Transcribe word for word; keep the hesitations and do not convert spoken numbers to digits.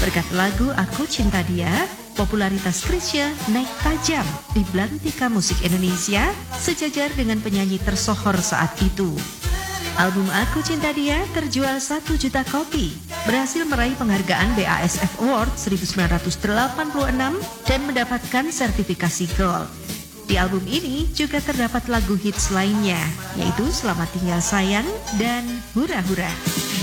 Berkat lagu Aku Cinta Dia, popularitas Chrisye naik tajam di belantika musik Indonesia sejajar dengan penyanyi tersohor saat itu. Album Aku Cinta Dia terjual satu juta kopi, berhasil meraih penghargaan B A S F Award seribu sembilan ratus delapan puluh enam dan mendapatkan sertifikasi Gold. Di album ini juga terdapat lagu hits lainnya, yaitu Selamat Tinggal Sayang dan Hura Hura.